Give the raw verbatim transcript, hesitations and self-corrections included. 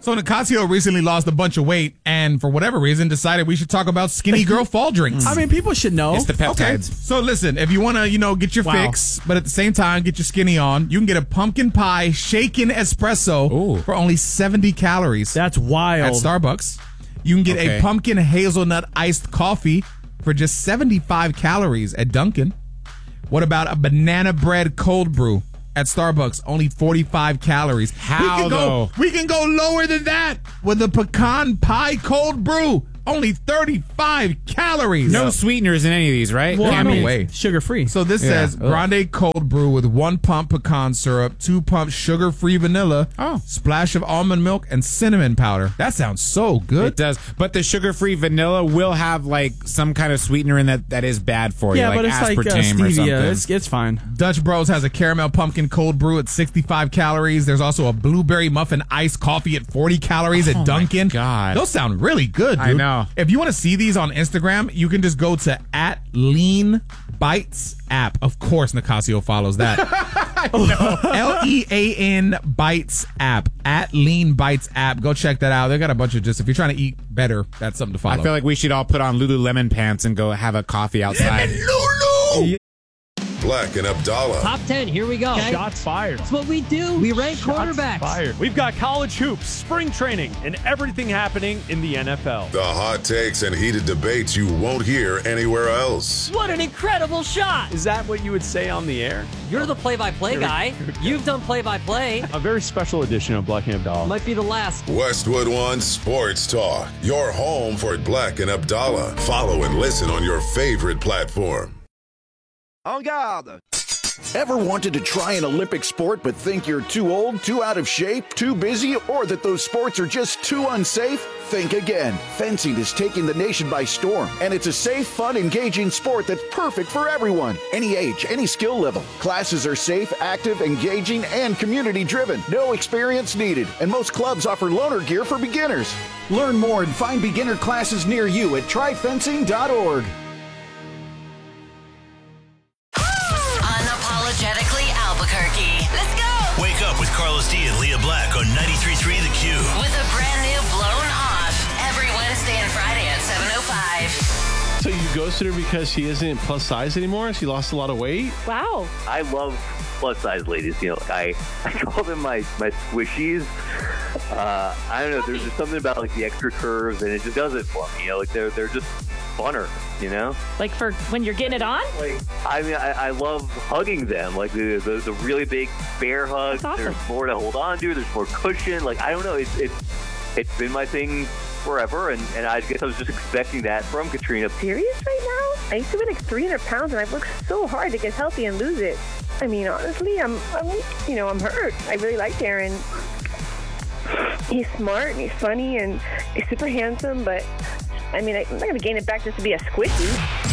So Nicasio recently lost a bunch of weight and for whatever reason decided we should talk about skinny girl fall drinks. I mean, people should know. It's the peptides. Okay. So listen, if you want to, you know, get your Wow. fix, but at the same time get your skinny on, you can get a pumpkin pie shaken espresso Ooh. for only seventy calories That's wild. at Starbucks. You can get Okay. a pumpkin hazelnut iced coffee for just seventy-five calories at Dunkin'. What about a banana bread cold brew at Starbucks? Only forty-five calories. How, we can go, though? We can go lower than that with a pecan pie cold brew. Only thirty-five calories. No sweeteners in any of these, right? Well, Damn I mean, away. sugar-free. So this Yeah. says grande cold brew with one pump pecan syrup, two pumps sugar-free vanilla, Oh. splash of almond milk, and cinnamon powder. That sounds so good. It does. But the sugar-free vanilla will have, like, some kind of sweetener in that that is bad for you, yeah, like but it's like uh, aspartame or something. stevia. It's, it's fine. Dutch Bros has a caramel pumpkin cold brew at sixty-five calories. There's also a blueberry muffin iced coffee at forty calories Oh, at my Dunkin'. God. Those sound really good, dude. I know. If you want to see these on Instagram, you can just go to at Lean Bites app. Of course, Nicasio follows that. L E A N Bites app. At Lean Bites app. Go check that out. They got a bunch of just, if you're trying to eat better, that's something to follow. I feel like we should all put on Lululemon pants and go have a coffee outside. Lulu! Black and Abdallah. Top ten, here we go. Shots fired. That's what we do. We rank Shots quarterbacks. fired. We've got college hoops, spring training, and everything happening in the N F L. The hot takes and heated debates you won't hear anywhere else. What an incredible shot. Is that what you would say on the air? You're the play-by-play guy. You've done play-by-play. A very special edition of Black and Abdallah. Might be the last. Westwood One Sports Talk. Your home for Black and Abdallah. Follow and listen on your favorite platform. En garde! Ever wanted to try an Olympic sport but think you're too old, too out of shape, too busy, or that those sports are just too unsafe? Think again. Fencing is taking the nation by storm, and it's a safe, fun, engaging sport that's perfect for everyone. Any age, any skill level. Classes are safe, active, engaging, and community-driven. No experience needed, and most clubs offer loaner gear for beginners. Learn more and find beginner classes near you at try fencing dot org. Unapologetically Albuquerque. Let's go! Wake up with Carlos D and Leah Black on ninety-three point three The Q. With a brand new Blown Off every Wednesday and Friday at seven oh five. So you ghosted her because she isn't plus size anymore? She lost a lot of weight? Wow. I love plus size ladies. You know, I, I call them my, my squishies. Uh, I don't know. There's just something about like the extra curves, and it just does it for me. You know, like they're they're just funner. You know, like for when you're getting it on. Like I mean, I, I love hugging them. Like the, the the really big bear hug. Awesome. There's more to hold on to. There's more cushion. Like I don't know. It's it's it's been my thing forever, and, and I guess I was just expecting that from Katrina. Serious right now? I used to be like three hundred pounds, and I've worked so hard to get healthy and lose it. I mean, honestly, I'm, I'm you know, I'm hurt. I really like Darren. He's smart and he's funny and he's super handsome, but I mean, I'm not going to gain it back just to be a squishy.